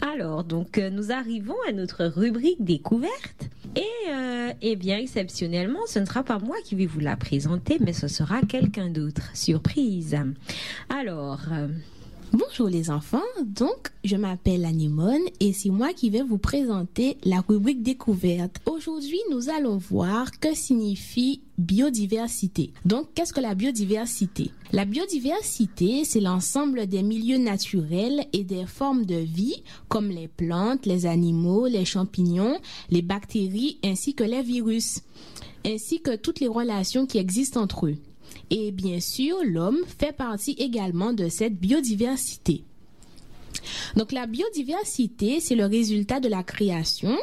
Alors, donc, nous arrivons à notre rubrique découverte. Et bien, exceptionnellement, ce ne sera pas moi qui vais vous la présenter, mais ce sera quelqu'un d'autre. Surprise. Alors, Bonjour les enfants, donc je m'appelle Anémone et c'est moi qui vais vous présenter la rubrique découverte. Aujourd'hui, nous allons voir que signifie biodiversité. Donc, qu'est-ce que la biodiversité? La biodiversité, c'est l'ensemble des milieux naturels et des formes de vie comme les plantes, les animaux, les champignons, les bactéries ainsi que les virus, ainsi que toutes les relations qui existent entre eux. Et bien sûr, l'homme fait partie également de cette biodiversité. Donc la biodiversité, c'est le résultat de la création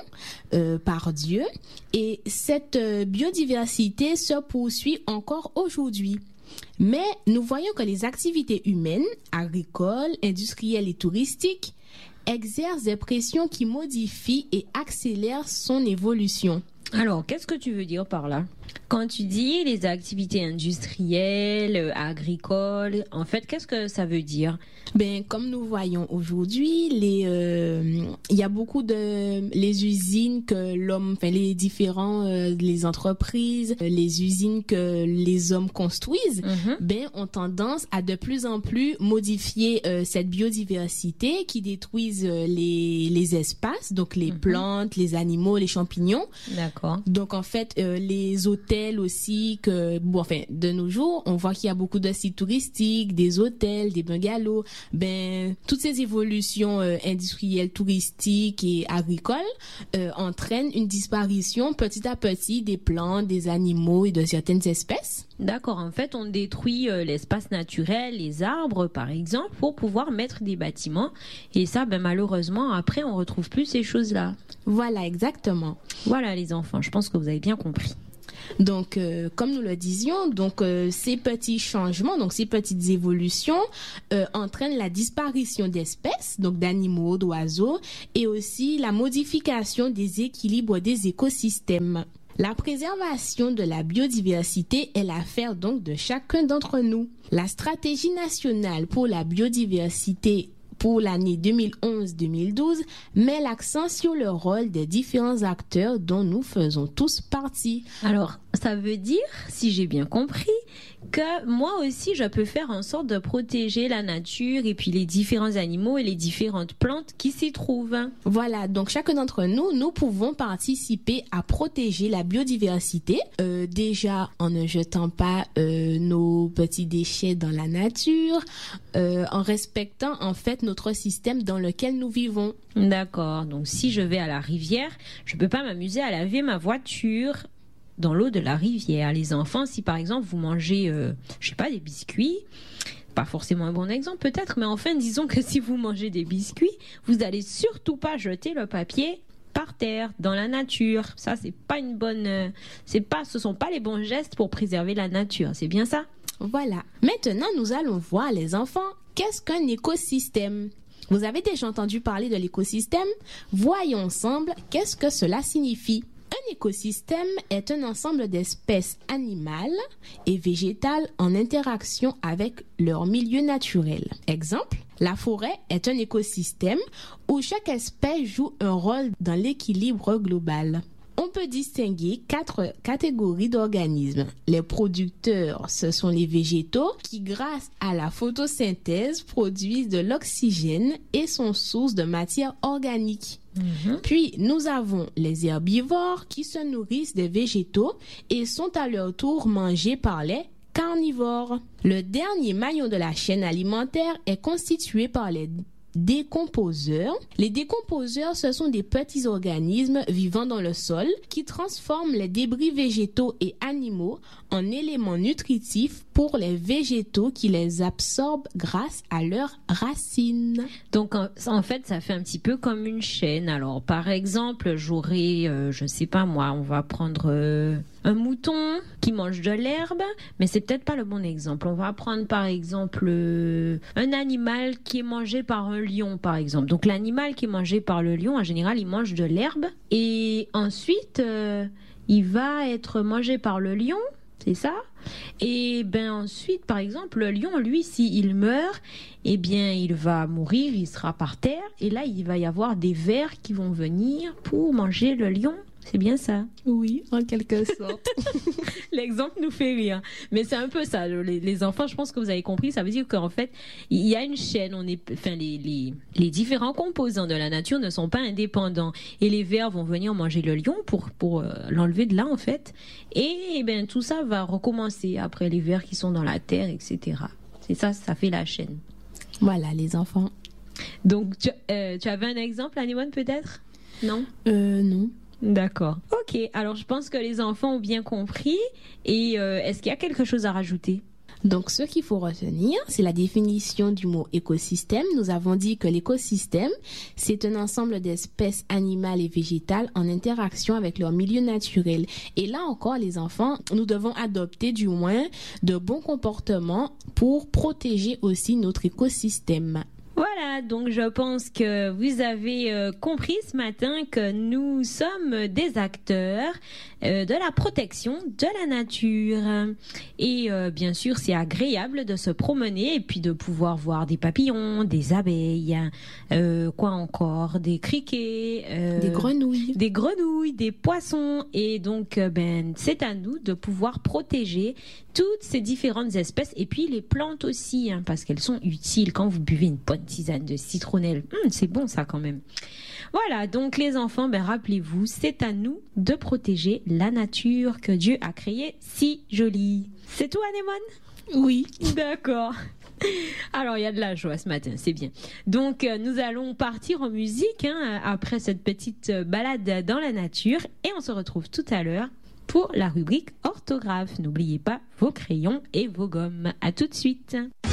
par Dieu et cette biodiversité se poursuit encore aujourd'hui. Mais nous voyons que les activités humaines, agricoles, industrielles et touristiques exercent des pressions qui modifient et accélèrent son évolution. alors, qu'est-ce que tu veux dire par là? Quand tu dis les activités industrielles, agricoles, en fait, qu'est-ce que ça veut dire? Ben, comme nous voyons aujourd'hui, il y a beaucoup de les usines que l'homme, enfin les différents, les entreprises, les usines que les hommes construisent, ben ont tendance à de plus en plus modifier cette biodiversité qui détruisent les espaces, donc les plantes, les animaux, les champignons. D'accord. Donc en fait, les hôtels aussi que bon, enfin de nos jours, on voit qu'il y a beaucoup de sites touristiques, des hôtels, des bungalows. Ben, toutes ces évolutions industrielles, touristiques et agricoles entraînent une disparition petit à petit des plantes, des animaux et de certaines espèces. D'accord, en fait, on détruit l'espace naturel, les arbres par exemple, pour pouvoir mettre des bâtiments. Et ça, ben, malheureusement, après, on retrouve plus ces choses-là. Voilà, exactement. Voilà les enfants, je pense que vous avez bien compris. Donc, comme nous le disions, donc ces petits changements, donc ces petites évolutions entraînent la disparition d'espèces, donc d'animaux, d'oiseaux, et aussi la modification des équilibres des écosystèmes. La préservation de la biodiversité est l'affaire donc de chacun d'entre nous. La stratégie nationale pour la biodiversité pour l'année 2011-2012 met l'accent sur le rôle des différents acteurs dont nous faisons tous partie. Alors, ça veut dire, si j'ai bien compris, que moi aussi, je peux faire en sorte de protéger la nature et puis les différents animaux et les différentes plantes qui s'y trouvent. Voilà, donc chacun d'entre nous, nous pouvons participer à protéger la biodiversité, déjà en ne jetant pas nos petits déchets dans la nature, en respectant en fait notre système dans lequel nous vivons. D'accord, donc si je vais à la rivière, je peux pas m'amuser à laver ma voiture dans l'eau de la rivière. Les enfants, si par exemple vous mangez, je sais pas, des biscuits, pas forcément un bon exemple peut-être, mais enfin disons que si vous mangez des biscuits, vous allez surtout pas jeter le papier par terre, dans la nature. Ça, c'est pas une bonne, ce sont pas les bons gestes pour préserver la nature. C'est bien ça? Voilà. Maintenant, nous allons voir les enfants. Qu'est-ce qu'un écosystème? Vous avez déjà entendu parler de l'écosystème? Voyons ensemble qu'est-ce que cela signifie. Un écosystème est un ensemble d'espèces animales et végétales en interaction avec leur milieu naturel. Exemple, la forêt est un écosystème où chaque espèce joue un rôle dans l'équilibre global. On peut distinguer 4 catégories d'organismes. Les producteurs, ce sont les végétaux qui, grâce à la photosynthèse, produisent de l'oxygène et sont source de matière organique. Puis, nous avons les herbivores qui se nourrissent des végétaux et sont à leur tour mangés par les carnivores. Le dernier maillon de la chaîne alimentaire est constitué par les décomposeurs. Les décomposeurs, ce sont des petits organismes vivant dans le sol qui transforment les débris végétaux et animaux en éléments nutritifs pour les végétaux qui les absorbent grâce à leurs racines. Donc en fait, ça fait un petit peu comme une chaîne. Alors par exemple, j'aurais, je sais pas moi, on va prendre un mouton qui mange de l'herbe, mais c'est peut-être pas le bon exemple. On va prendre par exemple un animal qui est mangé par un lion par exemple. Donc l'animal qui est mangé par le lion, en général, il mange de l'herbe et ensuite il va être mangé par le lion. c'est ça. Et ben ensuite, par exemple, le lion, lui, s'il meurt, eh bien, il va mourir, il sera par terre. Et là, il va y avoir des vers qui vont venir pour manger le lion. C'est bien ça? Oui, en quelque sorte. L'exemple nous fait rire. Mais c'est un peu ça. Les enfants, je pense que vous avez compris. Ça veut dire qu'en fait, il y a une chaîne. Les différents composants de la nature ne sont pas indépendants. Et les vers vont venir manger le lion pour l'enlever de là, en fait. Et ben, tout ça va recommencer après les vers qui sont dans la terre, etc. C'est ça, ça fait la chaîne. Voilà, les enfants. Donc, tu avais un exemple, Anémone, peut-être? Non? Non. D'accord. Ok, alors je pense que les enfants ont bien compris. Et est-ce qu'il y a quelque chose à rajouter? Donc, ce qu'il faut retenir, c'est la définition du mot écosystème. Nous avons dit que l'écosystème, c'est un ensemble d'espèces animales et végétales en interaction avec leur milieu naturel. Et là encore, les enfants, nous devons adopter du moins de bons comportements pour protéger aussi notre écosystème. Voilà, donc je pense que vous avez compris ce matin que nous sommes des acteurs de la protection de la nature. Et bien sûr, c'est agréable de se promener et puis de pouvoir voir des papillons, des abeilles, quoi encore, des criquets, des grenouilles, des poissons. Et donc, c'est à nous de pouvoir protéger toutes ces différentes espèces et puis les plantes aussi, hein, parce qu'elles sont utiles. Quand vous buvez une bonne tisane de citronnelle, c'est bon ça quand même. Voilà, donc les enfants, rappelez-vous, c'est à nous de protéger la nature que Dieu a créée si jolie. C'est tout, Anémone? Oui. D'accord. Alors, il y a de la joie ce matin, c'est bien. Donc, nous allons partir en musique après cette petite balade dans la nature et on se retrouve tout à l'heure pour la rubrique orthographe. N'oubliez pas vos crayons et vos gommes. À tout de suite.